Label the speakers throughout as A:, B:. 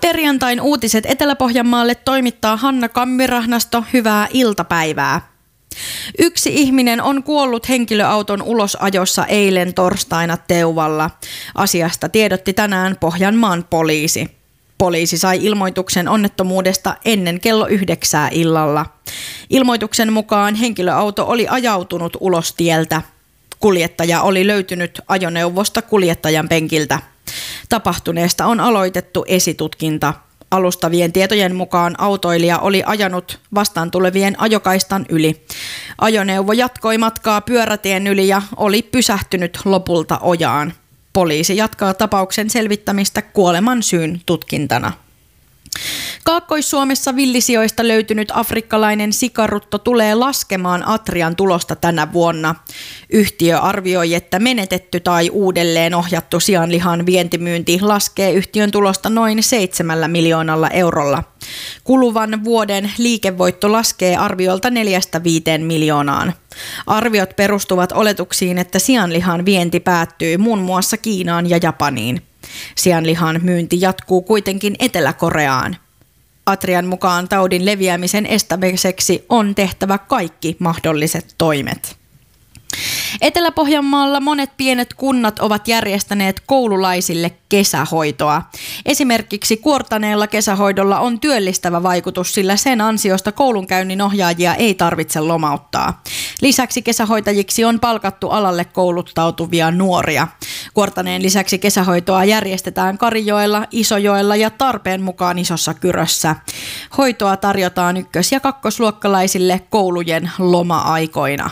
A: Perjantain uutiset Etelä-Pohjanmaalle toimittaa Hanna Kammirahnasto. Hyvää iltapäivää. Yksi ihminen on kuollut henkilöauton ulosajossa eilen torstaina Teuvalla. Asiasta tiedotti tänään Pohjanmaan poliisi. Poliisi sai ilmoituksen onnettomuudesta ennen kello 9 illalla. Ilmoituksen mukaan henkilöauto oli ajautunut ulos tieltä. Kuljettaja oli löytynyt ajoneuvosta kuljettajan penkiltä. Tapahtuneesta on aloitettu esitutkinta. Alustavien tietojen mukaan autoilija oli ajanut vastaan tulevien ajokaistan yli. Ajoneuvo jatkoi matkaa pyörätien yli ja oli pysähtynyt lopulta ojaan. Poliisi jatkaa tapauksen selvittämistä kuoleman syyn tutkintana. Kaakkois-Suomessa villisijoista löytynyt afrikkalainen sikarutto tulee laskemaan Atrian tulosta tänä vuonna. Yhtiö arvioi, että menetetty tai uudelleen ohjattu sianlihan vientimyynti laskee yhtiön tulosta noin 7 miljoonalla eurolla. Kuluvan vuoden liikevoitto laskee arviolta 4-5 miljoonaan. Arviot perustuvat oletuksiin, että sianlihan vienti päättyy muun muassa Kiinaan ja Japaniin. Sianlihan myynti jatkuu kuitenkin Etelä-Koreaan. Atrian mukaan taudin leviämisen estämiseksi on tehtävä kaikki mahdolliset toimet. Etelä-Pohjanmaalla monet pienet kunnat ovat järjestäneet koululaisille kesähoitoa. Esimerkiksi Kuortaneella kesähoidolla on työllistävä vaikutus, sillä sen ansiosta koulunkäynnin ohjaajia ei tarvitse lomauttaa. Lisäksi kesähoitajiksi on palkattu alalle kouluttautuvia nuoria. Kuortaneen lisäksi kesähoitoa järjestetään Karijoella, Isojoella ja tarpeen mukaan Isossa Kyrössä. Hoitoa tarjotaan ykkös- ja kakkosluokkalaisille koulujen loma-aikoina.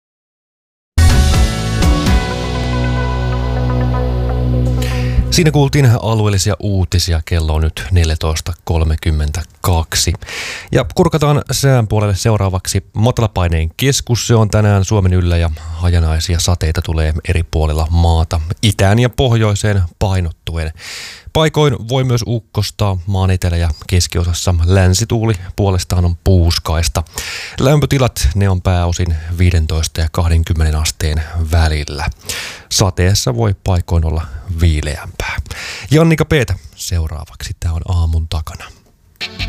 B: Siinä kuultiin alueellisia uutisia, kello on nyt 14.32. Ja kurkataan sään puolelle seuraavaksi. Matalapaineen keskus, se on tänään Suomen yllä ja hajanaisia sateita tulee eri puolilla maata, itään ja pohjoiseen painottuen. Paikoin voi myös ukkostaa maan etelä- ja keskiosassa. Länsituuli puolestaan on puuskaista. Lämpötilat, ne on pääosin 15 ja 20 asteen välillä. Sateessa voi paikoin olla viileämpää. Jannika Peetä seuraavaksi. Tämä on aamun takana.